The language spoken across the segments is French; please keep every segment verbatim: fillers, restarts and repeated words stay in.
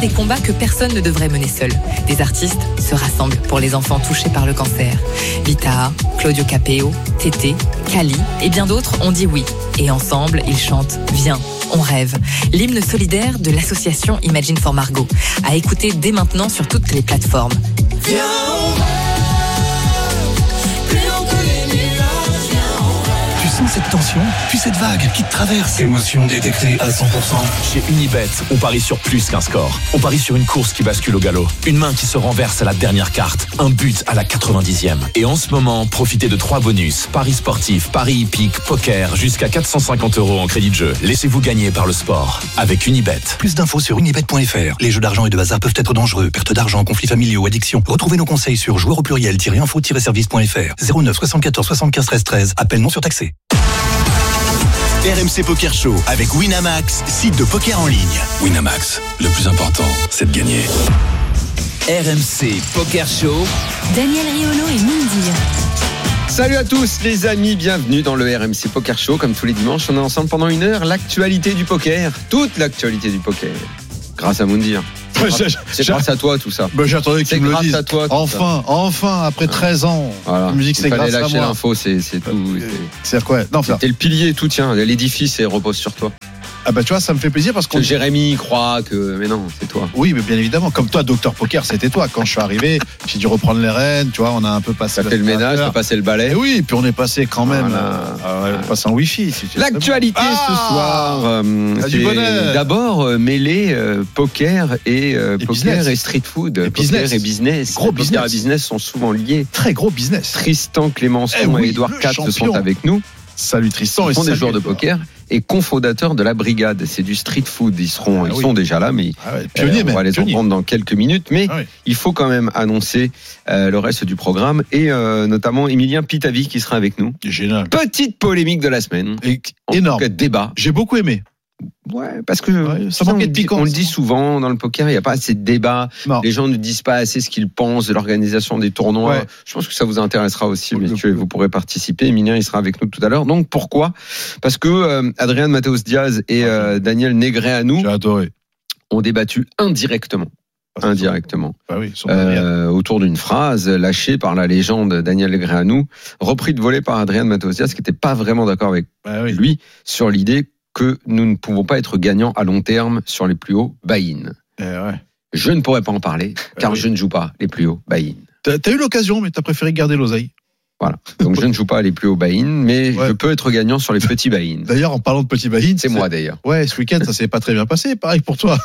des combats que personne ne devrait mener seul. Des artistes se rassemblent pour les enfants touchés par le cancer. Vita, Claudio Capeo, Tété, Kali et bien d'autres ont dit oui. Et ensemble, ils chantent « Viens, on rêve ». L'hymne solidaire de l'association Imagine for Margot. À écouter dès maintenant sur toutes les plateformes. Viens, on rêve, plus haut que les nuages, viens, on rêve. Tu sens cette tension, puis cette vague qui te traverse. Émotion détectée à cent pour cent. Chez Unibet, on parie sur plus qu'un score. On parie sur une course qui bascule au galop. Une main qui se renverse à la dernière carte. Un but à la quatre-vingt-dixième. Et en ce moment, profitez de trois bonus. Paris sportif, paris hippique, poker, jusqu'à quatre cent cinquante euros en crédit de jeu. Laissez-vous gagner par le sport. Avec Unibet. Plus d'infos sur unibet point f r. Les jeux d'argent et de hasard peuvent être dangereux. Perte d'argent, conflits familiaux, addiction. Retrouvez nos conseils sur joueurs au pluriel-info-service point f r. zéro neuf soixante-quatorze soixante-quinze treize treize. Appel non surtaxé. R M C Poker Show avec Winamax, site de poker en ligne. Winamax, le plus important, c'est de gagner. R M C Poker Show. Daniel Riolo et Mindy. Salut à tous les amis, bienvenue dans le R M C Poker Show. Comme tous les dimanches, on est ensemble pendant une heure. L'actualité du poker, toute l'actualité du poker. Grâce à Moundir. C'est, grâce, c'est grâce à toi tout ça. Ben, j'attendais que c'est tu me le dises. À toi, enfin, ça. enfin, après treize ans. Voilà. La musique, c'est grâce à moi. Il fallait lâcher l'info, c'est, c'est tout. C'est quoi? Non, t'es le pilier, tout tient. L'édifice repose sur toi. Ah bah tu vois, ça me fait plaisir parce que Jérémy croit que mais non, c'est toi. Oui, mais bien évidemment, comme toi, Docteur Poker, c'était toi. Quand je suis arrivé, j'ai dû reprendre les rênes. Tu vois, on a un peu passé. Ça fait le ménage, t'as passé le balai. Et oui, puis on est passé quand même. Voilà. Euh, on passe en Wi-Fi. Si L'actualité ah ce soir, euh, c'est du d'abord euh, mêler euh, poker et, euh, et poker business. Et street food, et poker business. Et business. Gros business. Poker et business sont souvent liés. Très gros business. Tristan Clémenceau eh oui, et Édouard quatre sont avec nous. Salut Tristan. Ils sont et des joueurs de poker et cofondateurs de la Brigade. C'est du street food. Ils seront, ah, ils oui. sont déjà là, mais ah ouais, pionnier, euh, on va les entendre dans quelques minutes. Mais ah, oui. il faut quand même annoncer euh, le reste du programme et euh, notamment Emilien Pitavi qui sera avec nous. Génial. Petite polémique de la semaine. Et, énorme. Cas, débat. J'ai beaucoup aimé. Ouais, parce que ouais, ça on, de piquant, on le dit souvent dans le poker, il n'y a pas assez de débat. Non. Les gens ne disent pas assez ce qu'ils pensent de l'organisation des tournois. Ouais. Je pense que ça vous intéressera aussi, messieurs, et vous pourrez participer. Emilien, il sera avec nous tout à l'heure. Donc pourquoi ? Parce que euh, Adrian Mateos Diaz et euh, Daniel Negreanu J'ai adoré. ont débattu indirectement. Ah, indirectement. Bah oui, euh, autour d'une phrase lâchée par la légende Daniel Negreanu, repris de volée par Adrian Mateos Diaz, qui n'était pas vraiment d'accord avec bah oui. lui sur l'idée que nous ne pouvons pas être gagnants à long terme sur les plus hauts buy-in. Eh ouais. Je ne pourrais pas en parler, car eh oui. je ne joue pas les plus hauts buy-in. T'as, t'as eu l'occasion, mais t'as préféré garder l'oseille. Voilà. Donc je ne joue pas les plus hauts buy-in, mais ouais. je peux être gagnant sur les petits buy-in. D'ailleurs, en parlant de petits buy-in, c'est, c'est moi d'ailleurs. Ouais, ce week-end, ça s'est pas très bien passé. Pareil pour toi.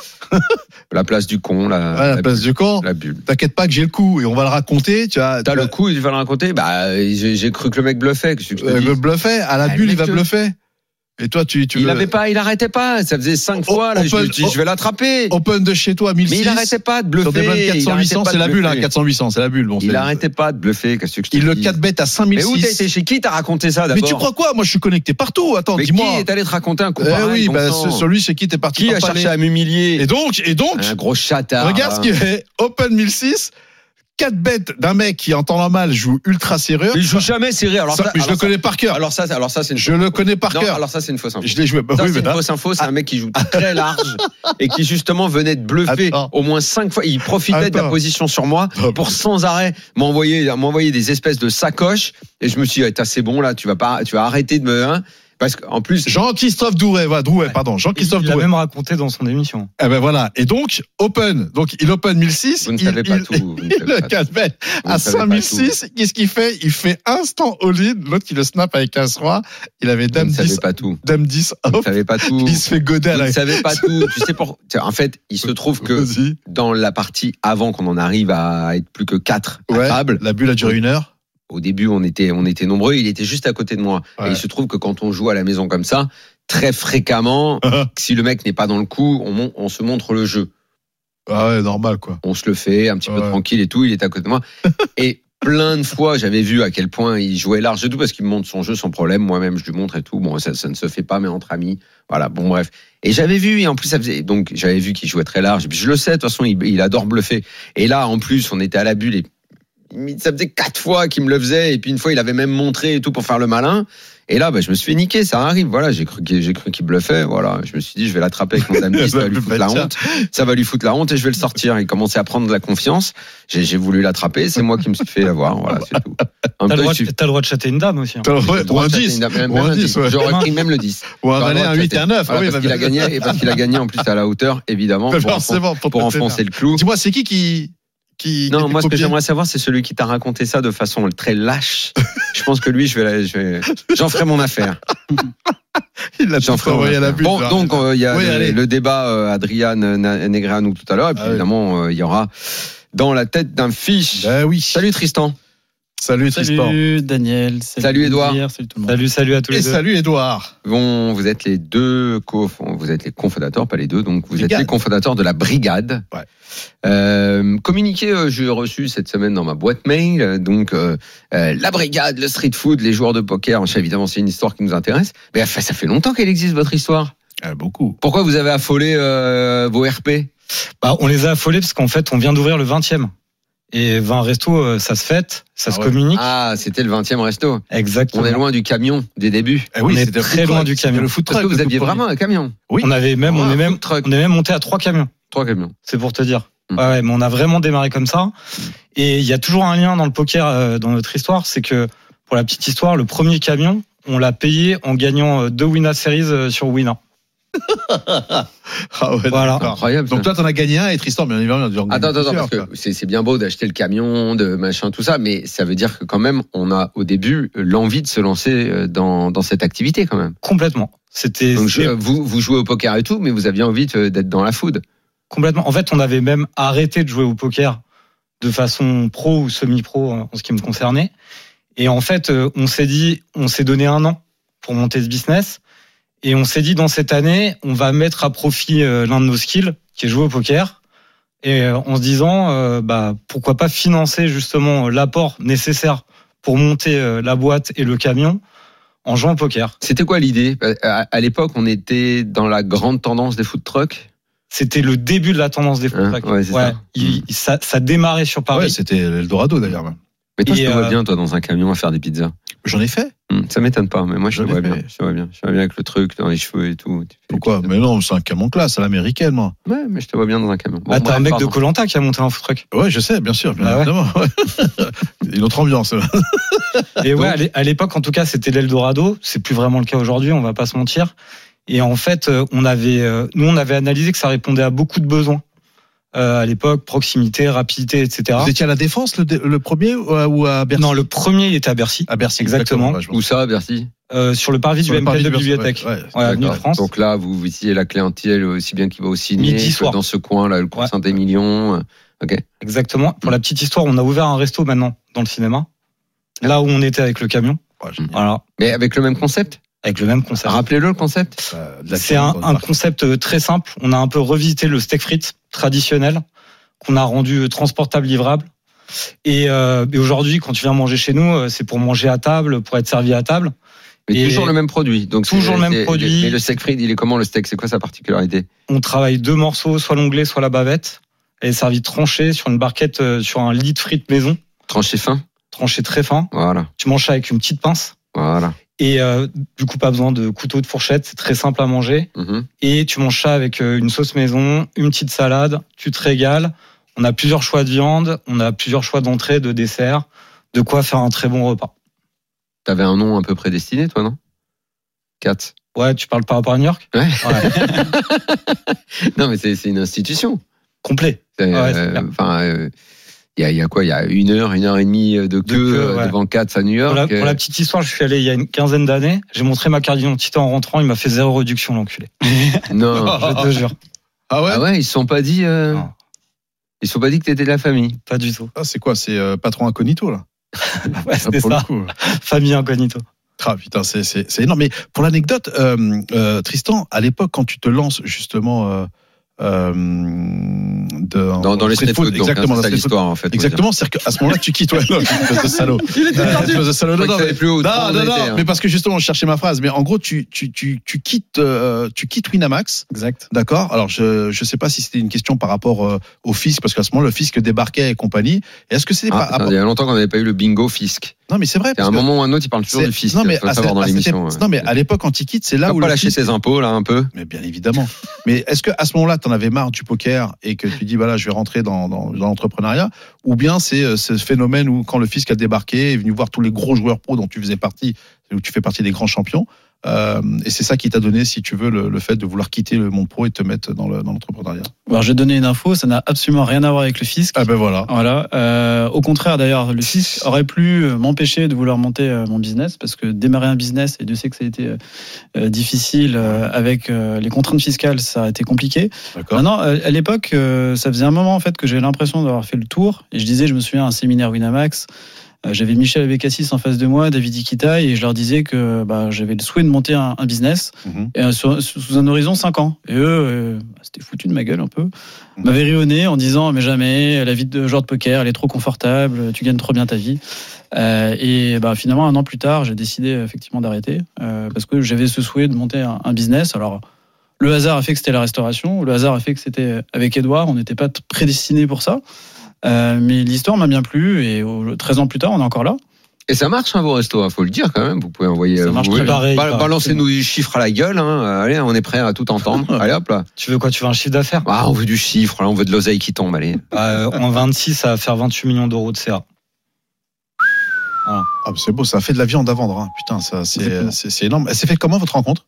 La place du con, la, ouais, la, la place bulle, du con. La bulle. T'inquiète pas que j'ai le coup et on va le raconter. Tu as, T'as tu le as... coup, il va le raconter. Bah, j'ai, j'ai cru que le mec bluffait. Que je euh, le bluffait. À la ah, bulle, il va que... bluffer. Et toi, tu, tu il le... avait pas, il arrêtait pas. Ça faisait cinq o- fois. Là, open, je me dis, je vais l'attraper. Open de chez toi, mille six. Mais il arrêtait pas de bluffer. Sur des blindes quatre cents huit cents, c'est la bulle, hein, quatre cents huit cents, c'est la bulle. Bon, il arrêtait pas de bluffer. Qu'est-ce que je te il dis. le quatre bet à cinq mille six. Mais où t'as été chez qui t'as raconté ça d'abord? Mais tu crois quoi? Moi, je suis connecté partout. Attends, mais dis-moi. Qui est allé te raconter un coup pareil? Eh oui, bah, celui chez qui t'es parti. Qui a cherché à m'humilier? Et donc, et donc. Un gros chatard. Regarde ce qu'il fait. Open mille six. quatre bêtes d'un mec qui en temps normal joue ultra serrure. Il joue jamais serré. Alors ça, ça, mais je alors le ça, connais par cœur. Alors ça, alors ça c'est une je le connais par non, cœur. Alors ça c'est une fausse info. Je l'ai joué. Bah, ça, oui, c'est une là. fausse info. C'est ah. un mec qui joue très large et qui justement venait de bluffer Attends. au moins cinq fois. Il profitait Attends. de la position sur moi pour sans arrêt m'envoyer, m'envoyer des espèces de sacoches. Et je me suis dit, ah, c'est bon là, tu vas pas, tu vas arrêter de me. Hein, parce qu'en plus. Jean-Christophe Douret, voilà, Drouet, ouais. pardon. Jean-Christophe Douret. Il l'a même raconté dans son émission. Eh ben voilà. Et donc, Open. Donc, il Open mille six. Vous ne il, savez pas il, tout. Il, il le quatre bet à cinq mille six. Qu'est-ce qu'il fait? Il fait instant all-in. L'autre, il le snap avec As-Roi. Il avait Dame dix. Vous ne savez pas tout. Dame dix off. Vous ne savez pas tout. Il se fait goder à la. Vous ne savez pas tout. Tu sais pour, en fait, il se trouve que Vas-y. dans la partie avant qu'on en arrive à être plus que quatre ouais, à table. La bulle a duré une heure. Au début, on était, on était nombreux. Il était juste à côté de moi. Ouais. Et il se trouve que quand on joue à la maison comme ça, très fréquemment, si le mec n'est pas dans le coup, on, on se montre le jeu. Ah ouais, normal, quoi. On se le fait, un petit ouais. peu tranquille et tout. Il est à côté de moi. Et plein de fois, j'avais vu à quel point il jouait large et tout, parce qu'il me montre son jeu sans problème. Moi-même, je lui montre et tout. Bon, ça, ça ne se fait pas, mais entre amis. Voilà, bon, bref. Et j'avais vu, et en plus, ça faisait, donc, j'avais vu qu'il jouait très large. Et puis, je le sais, de toute façon, il, il adore bluffer. Et là, en plus, on était à la bulle et ça faisait quatre fois qu'il me le faisait, et puis une fois il avait même montré et tout pour faire le malin, Et là, bah, je me suis fait niquer, ça arrive. Voilà, j'ai cru qu'il, j'ai cru qu'il bluffait. Voilà, je me suis dit, je vais l'attraper avec mon ami, ça va lui foutre la honte. Ça va lui foutre la honte et je vais le sortir. Il commençait à prendre de la confiance. J'ai, j'ai voulu l'attraper. C'est moi qui me suis fait avoir. Voilà, c'est tout. T'as le, droit, tu... t'as le droit de chatter une dame aussi. Hein. T'as le droit, ou un dix. Même, même un dix. Ouais. J'aurais pris même le dix. Ou un aller un huit et un neuf. Voilà, oui, parce qu'il a gagné, et parce qu'il a gagné en plus à la hauteur, évidemment, pour, Forcément, pour, pour enfoncer le clou. Dis-moi, c'est qui qui, qui non, qui moi, ce que copié j'aimerais savoir, c'est celui qui t'a raconté ça de façon très lâche. Je pense que lui, je vais, la, je vais, j'en ferai mon affaire. Il l'a tout envoyé à la butte. Bon, donc, il euh, y a oui, le, le débat euh, Adrian Negreanu tout à l'heure, et puis ah, évidemment, il oui. euh, y aura dans la tête d'un fiche. Ben oui. Salut Tristan. Salut Tristan. Salut Daniel. Salut, salut Edouard. Salut tout le monde. Salut, salut à tous et les deux. Salut Edouard. Bon, vous êtes les deux co- vous êtes les cofondateurs, pas les deux, donc vous brigade. êtes les cofondateurs de la Brigade. Ouais. Euh, communiqué, euh, j'ai reçu cette semaine dans ma boîte mail, euh, donc euh, euh, la Brigade, le street food, les joueurs de poker. Évidemment, c'est une histoire qui nous intéresse. Mais enfin, ça fait longtemps qu'elle existe votre histoire. Euh, beaucoup. Pourquoi vous avez affolé euh, vos R P? Bah, on les a affolés parce qu'en fait, on vient d'ouvrir le vingtième. Et vingt restos, ça se fête, ça ah se ouais. communique. Ah, c'était le vingtième resto. Exactement. On est loin du camion des débuts. Eh oui, on est très loin du camion. Le food truck. Parce que vous aviez vraiment un camion. Oui. On avait même, oh, on est même, on est même monté à trois camions. Trois camions. C'est pour te dire. Mmh. Ouais, mais on a vraiment démarré comme ça. Et il y a toujours un lien dans le poker, euh, dans notre histoire, c'est que pour la petite histoire, le premier camion, on l'a payé en gagnant deux Winner Series sur Winner. Ah ouais, voilà. Incroyable. Donc toi, t'en as gagné un et Tristan, bien évidemment. Attends, attends, parce que c'est, c'est bien beau d'acheter le camion, de machin, tout ça, mais ça veut dire que quand même, on a au début l'envie de se lancer dans dans cette activité quand même. Complètement. C'était. Donc je, vous vous jouez au poker et tout, mais vous aviez envie de, d'être dans la food. Complètement. En fait, on avait même arrêté de jouer au poker de façon pro ou semi-pro en ce qui me concernait. Et en fait, on s'est dit, on s'est donné un an pour monter ce business. Et on s'est dit, dans cette année, on va mettre à profit l'un de nos skills, qui est jouer au poker. Et en se disant, euh, bah, pourquoi pas financer justement l'apport nécessaire pour monter la boîte et le camion en jouant au poker. C'était quoi l'idée ? À l'époque, on était dans la grande tendance des food trucks. C'était le début de la tendance des food trucks. Hein, ouais, c'est ouais, ça. Il, ça. Ça démarrait sur Paris. Ouais, c'était l'Eldorado d'ailleurs. Mais toi, et je te euh... vois bien, toi, dans un camion à faire des pizzas. J'en ai fait. Hum, ça m'étonne pas, mais moi, je J'en te vois fait. bien. Je te vois bien. Je te vois bien avec le truc dans les cheveux et tout. Pourquoi ? Mais non, c'est un camion classe à l'américaine, moi. Ouais, mais je te vois bien dans un camion. Bon, ah, t'as un mec pardon. de Koh-Lanta qui a monté un food truck. Ouais, je sais, bien sûr, bien ah évidemment. Ouais. Une autre ambiance. Et donc, ouais, à l'époque, en tout cas, c'était l'Eldorado. C'est plus vraiment le cas aujourd'hui, on va pas se mentir. Et en fait, on avait, nous, on avait analysé que ça répondait à beaucoup de besoins. Euh, à l'époque, proximité, rapidité, et cetera. Vous étiez à la Défense le, le premier ou à Bercy ? Non, le premier il était à Bercy. À Bercy, exactement. exactement. Où ça, à Bercy ? euh, Sur le parvis sur du M P de Bibliothèque. Ouais, ouais, ouais, avenue de France. Donc là, vous visitez la clientèle aussi bien qui va au ciné, Midi soir. Dans ce coin-là, le cours ouais. Saint-Émilion. Ok. Exactement. Pour mmh. la petite histoire, on a ouvert un resto maintenant dans le cinéma. Là où on était avec le camion. Ouais, voilà. Mais avec le même concept ? Avec le même concept. Rappelez-le le concept. Euh, C'est un, un concept très simple. On a un peu revisité le steak frites traditionnel qu'on a rendu transportable, livrable. Et, euh, et aujourd'hui, quand tu viens manger chez nous, c'est pour manger à table, pour être servi à table. Mais et toujours le même produit. Donc toujours le même produit. Mais le steak frites, il est comment le steak ? C'est quoi sa particularité ? On travaille deux morceaux, soit l'onglet, soit la bavette. Elle est servie tranchée sur une barquette, sur un lit de frites maison. Tranché fin ? Tranché très fin. Voilà. Tu manges ça avec une petite pince. Voilà. Et euh, du coup, pas besoin de couteau, de fourchette, c'est très simple à manger. Mm-hmm. Et tu manges ça avec une sauce maison, une petite salade, tu te régales. On a plusieurs choix de viande, on a plusieurs choix d'entrée, de dessert, de quoi faire un très bon repas. T'avais un nom un peu prédestiné, toi, non ? Kat. Ouais, tu parles par rapport à New York ? Ouais. ouais. Non, mais c'est, c'est une institution. Complet. C'est, ouais, euh, enfin, euh, il y a, il y a quoi ? Il y a une heure, une heure et demie de queue, de queue ouais. devant Katz à New York. Pour la, pour la petite histoire, je suis allé il y a une quinzaine d'années. J'ai montré ma carte d'identité en rentrant. Il m'a fait zéro réduction, l'enculé. Non. Je te jure. Ah ouais ? Ah ouais, ils se sont pas dit. Euh... Ils se sont pas dit que t'étais de la famille. Pas du tout. Ah, c'est quoi ? C'est euh, patron incognito, là. Ouais, c'était ça. Famille incognito. Ah putain, c'est, c'est, c'est énorme. Mais pour l'anecdote, euh, euh, Tristan, à l'époque, quand tu te lances justement euh, euh, de Dans, dans les street food, donc, exactement, hein, c'est ça dans les l'histoire en fait. Exactement, c'est-à-dire qu'à ce moment-là, tu quittes. Ouais, non, espèce de salaud. Il était perdu. Espèce de salaud. Je Non, crois non, que plus haut. non, non, non, été, hein. mais parce que justement, je cherchais ma phrase. Mais en gros, tu, tu, tu, tu quittes, euh, tu quittes Winamax. Exact. D'accord. Alors, je, je sais pas si c'était une question par rapport euh, au fisc, parce qu'à ce moment, le fisc débarquait et compagnie. Et est-ce que c'était Ah, pas. attends, il y a longtemps qu'on n'avait pas eu le bingo fisc. Non, mais c'est vrai. À un moment ou un autre, il parle toujours c'est- du fisc. Non, mais faut à, savoir dans à cette l'émission. époque- ouais. non, mais à l'époque, quand tu quittes, c'est là Faut où pas le lâcher fisc- ses impôts là un peu. Mais bien évidemment. Mais est-ce que à ce moment-là, tu en avais marre du poker et que tu dis voilà, je vais rentrer dans, dans, dans l'entrepreneuriat, ou bien c'est euh, ce phénomène où quand le fisc a débarqué, est venu voir tous les gros joueurs pro dont tu faisais partie, où tu fais partie des grands champions, euh, et c'est ça qui t'a donné, si tu veux, le, le fait de vouloir quitter le monde pro et te mettre dans, le, dans l'entrepreneuriat. Alors, je vais te donner une info, ça n'a absolument rien à voir avec le fisc. Ah ben voilà. Voilà. Euh, au contraire, d'ailleurs, le fisc aurait pu m'empêcher de vouloir monter euh, mon business, parce que démarrer un business, et Dieu sait que ça a été euh, difficile euh, avec euh, les contraintes fiscales, ça a été compliqué. D'accord. Maintenant, euh, à l'époque, euh, ça faisait un moment en fait que j'avais l'impression d'avoir fait le tour. Et je disais, je me souviens à un séminaire Winamax, euh, j'avais Michel Abécassis en face de moi, David Iquitaï, et je leur disais que bah, j'avais le souhait de monter un, un business Mhm. et, euh, sur- sous un horizon cinq ans. Et eux, euh, c'était foutu de ma gueule un peu. Ils m'avaient rionné en disant mais jamais, la vie de joueur de poker, elle est trop confortable, tu gagnes trop bien ta vie. Euh, et bah, finalement, un an plus tard, j'ai décidé effectivement d'arrêter euh, parce que j'avais ce souhait de monter un, un business. Alors, le hasard a fait que c'était la restauration, le hasard a fait que c'était avec Edouard, on n'était pas prédestinés pour ça. Euh, mais l'histoire m'a bien plu et au- treize ans plus tard, on est encore là. Et ça marche hein, vos restos, hein, faut le dire quand même. Vous pouvez envoyer. Ça marche vous, très pareil, ba- pareil. Balancez-nous des chiffres à la gueule. Hein. Allez, on est prêt à tout entendre. Allez hop là. Tu veux quoi? Tu veux un chiffre d'affaires? Ah, on veut du chiffre, là, on veut de l'oseille qui tombe. Allez. Euh, En vingt-six, ça va faire vingt-huit millions d'euros de C A. Ah, bah, c'est beau, ça fait de la viande à vendre. Hein. Putain, ça, c'est, Exactement. c'est, c'est énorme. C'est fait comment votre rencontre?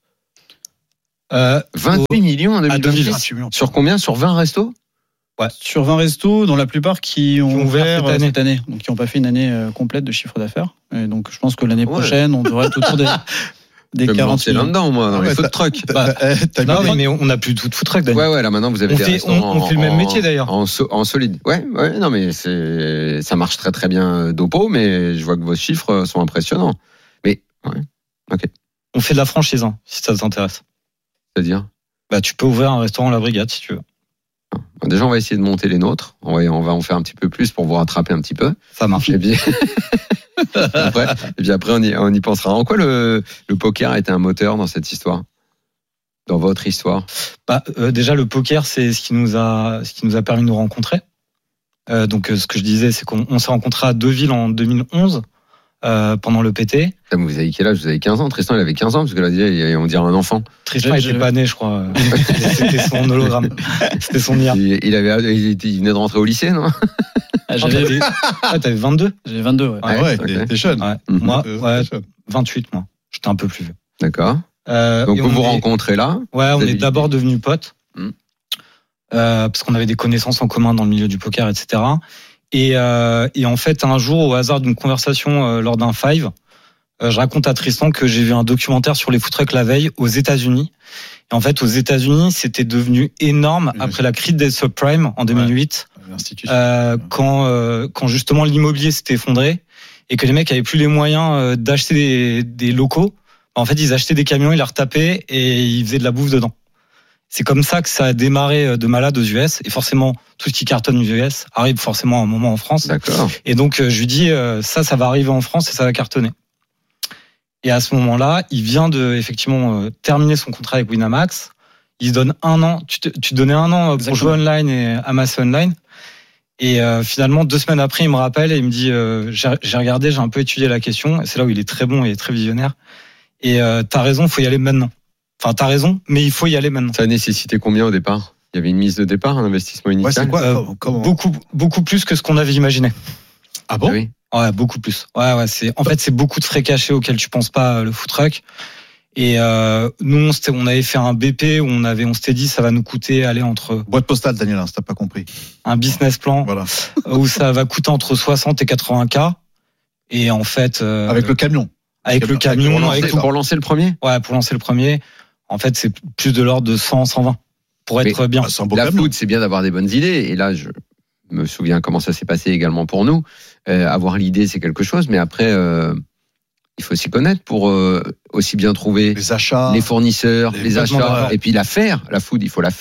Euh, vingt-huit millions en deux mille vingt-six. vingt-huit millions. Sur combien? Sur vingt restos? Sur vingt restos, dont la plupart qui ont, Qui ont ouvert ouvert cette euh, année. cette année, donc qui n'ont pas fait une année euh, complète de chiffre d'affaires. Et donc je pense que l'année Ouais. prochaine, on devrait être autour des, des Je vais me quarante lancer millions. là-dedans, moi, dans Ah les ouais, food t'as- trucks. T'as- Bah, t'as- t'as non, mis- oui, mais on n'a plus tout de food truck, Daniel. Ouais, ouais, là maintenant vous avez On des fait- restaurants on- on fait le en- même métier, d'ailleurs. En, so- en solide. Ouais, ouais, non mais c'est, ça marche très très bien d'Oppo, mais je vois que vos chiffres sont impressionnants. Mais, ouais, ok. On fait de la franchise, hein, si ça t'intéresse. C'est-à-dire? Bah, tu peux ouvrir un restaurant à la brigade si tu veux. Bon, déjà, on va essayer de monter les nôtres. On va, on va en faire un petit peu plus pour vous rattraper un petit peu. Ça marche. Et puis, après, et puis après on, y, on y pensera. En quoi le, le poker a été un moteur dans cette histoire? Dans votre histoire? Bah, euh, déjà, le poker, c'est ce qui nous a, ce qui nous a permis de nous rencontrer. Euh, donc, euh, ce que je disais, c'est qu'on on s'est rencontrés à Deauville en deux mille onze, euh, pendant le P T. Putain, Vous avez quel âge? Vous avez quinze ans. Tristan, il avait quinze ans, parce que là, déjà, on dirait un enfant. Tristan Je- était je- pas né, je crois. C'était son hologramme. C'était son I A. Il, il avait, il, était- il venait de rentrer au lycée, non? Ah, J'avais Ah, t'avais vingt-deux? j'avais vingt-deux, ouais. Ah ouais, ok. t'es, t'es jeune. Ouais. Mhm. Moi, T'es- ouais, t'es jeune. vingt-huit, moi. J'étais un peu plus vieux. D'accord. Euh, Donc, et vous on vous est- rencontrez là. Ouais, on Vous avez est d'abord devenus potes. Hmm. Euh, parce qu'on avait des connaissances en commun dans le milieu du poker, et cetera. Et, euh, et en fait, un jour, au hasard d'une conversation euh, lors d'un five, euh, je raconte à Tristan que j'ai vu un documentaire sur les food trucks la veille aux États-Unis. Et en fait, aux États-Unis, c'était devenu énorme Oui, après la crise des subprimes en deux mille huit, L'institution. euh, quand, euh, quand justement l'immobilier s'était effondré et que les mecs avaient plus les moyens euh, d'acheter des, des locaux. En fait, ils achetaient des camions, ils les retapaient et ils faisaient de la bouffe dedans. C'est comme ça que ça a démarré de malade aux U S. Et forcément, tout ce qui cartonne aux U S arrive forcément à un moment en France. D'accord. Et donc, euh, je lui dis, euh, ça, ça va arriver en France et ça va cartonner. Et à ce moment-là, il vient de effectivement euh, terminer son contrat avec Winamax. Il se donne un an. Tu te, tu te donnais un an pour Exactement. jouer online et amasser online. Et euh, finalement, deux semaines après, il me rappelle et il me dit, euh, j'ai j'ai regardé, j'ai un peu étudié la question. Et c'est là où il est très bon et très visionnaire. Et euh, t'as raison, faut y aller maintenant. Enfin, t'as raison, mais il faut y aller maintenant. Ça a nécessité combien au départ? Il y avait une mise de départ, un investissement Ouais, initial? c'est quoi? Euh, comment- comment- Beaucoup, beaucoup plus que ce qu'on avait imaginé. Ah bon? Ah oui. Ouais, beaucoup plus. Ouais, ouais, c'est, en fait, c'est beaucoup de frais cachés auxquels tu penses pas, euh, le food truck. Et euh, nous, on, s'était- on avait fait un B P où on avait, on s'était dit, ça va nous coûter, aller entre Boîte postale, Daniel, hein, si t'as pas compris. un business plan Voilà. où ça va coûter entre soixante et quatre-vingts K. Et en fait, euh, Avec le camion. avec le Pour camion, Pour avec lancer, tout, pour lancer le premier? ouais, pour lancer le premier, en fait, c'est plus de l'ordre de cent, cent vingt pour être bien. Ah, c'est un beau La camion. food, c'est bien d'avoir des bonnes idées. Et là, je me souviens comment ça s'est passé également pour nous. Euh, avoir l'idée, c'est quelque chose, mais après, euh, il faut s'y connaître pour euh, aussi bien trouver Les achats. les fournisseurs, les les vêtements achats, d'argent. et puis la faire. La food, il faut la faire.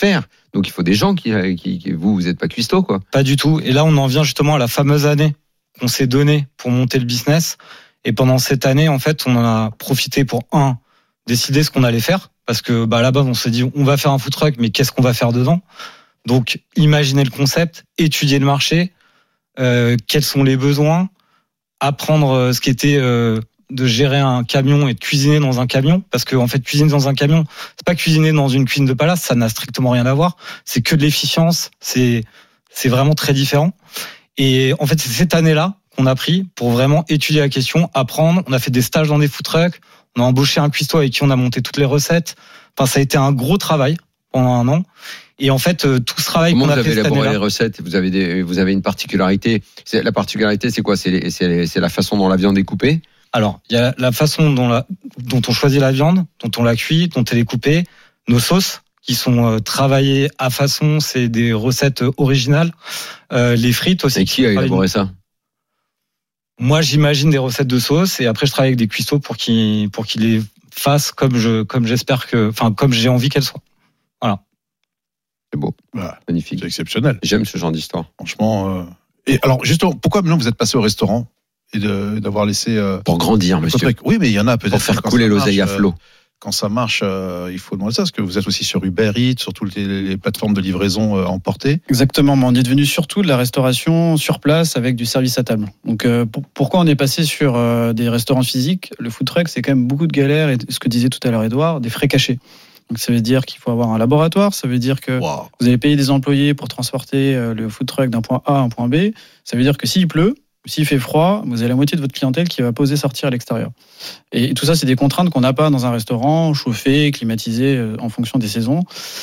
Donc il faut des gens qui, qui, qui vous, vous n'êtes pas cuistot, quoi. Pas du tout. Et là, on en vient justement à la fameuse année qu'on s'est donnée pour monter le business. Et pendant cette année, en fait, on en a profité pour, un, décider ce qu'on allait faire. Parce que bah, à la base, on s'est dit, on va faire un food truck, mais qu'est-ce qu'on va faire dedans ? Donc, imaginer le concept, étudier le marché, euh, quels sont les besoins, apprendre ce qu'était euh, de gérer un camion et de cuisiner dans un camion. Parce que, en fait, cuisiner dans un camion, c'est pas cuisiner dans une cuisine de palace, ça n'a strictement rien à voir. C'est que de l'efficience, c'est, c'est vraiment très différent. Et en fait, c'est cette année-là qu'on a pris pour vraiment étudier la question, apprendre. On a fait des stages dans des food trucks, on a embauché un cuistot avec qui on a monté toutes les recettes. Enfin, ça a été un gros travail pendant un an. Et en fait, tout ce travail Comment qu'on a vous fait avez cette élaboré année-là, les recettes ? Vous avez des, vous avez une particularité. C'est, la particularité, c'est quoi ? C'est, les, c'est, les, c'est la façon dont la viande est coupée ? alors, il y a la façon dont, la, dont on choisit la viande, dont on la cuit, dont elle est coupée, nos sauces qui sont euh, travaillées à façon, c'est des recettes originales, euh, les frites aussi. Et qui a élaboré ça ? Moi, j'imagine des recettes de sauce et après, je travaille avec des cuistots pour qu'ils, pour qu'ils les fassent comme je, comme j'espère que, enfin, comme j'ai envie qu'elles soient. Voilà. C'est beau. Voilà. Magnifique. C'est exceptionnel. J'aime ce genre d'histoire. Franchement. Euh... Et alors, justement, pourquoi maintenant vous êtes passé au restaurant et de, d'avoir laissé. Euh... Pour grandir, monsieur. Truc. Oui, mais il y en a peut-être. Pour faire couler l'oseille à flot. Quand ça marche, euh, il faut demander ça, parce que vous êtes aussi sur Uber Eats, sur toutes les, les plateformes de livraison euh, emportées. Exactement, mais on est devenu surtout de la restauration sur place avec du service à table. Donc euh, pour, pourquoi on est passé sur euh, des restaurants physiques ? Le food truck, c'est quand même beaucoup de galères, et ce que disait tout à l'heure Edouard, des frais cachés. Donc ça veut dire qu'il faut avoir un laboratoire, ça veut dire que wow. vous allez payer des employés pour transporter euh, le food truck d'un point A à un point B, ça veut dire que s'il pleut, s'il fait froid, vous avez la moitié de votre clientèle qui va pas oser sortir à l'extérieur. Et tout ça, c'est des contraintes qu'on n'a pas dans un restaurant chauffé, climatisé en fonction des saisons.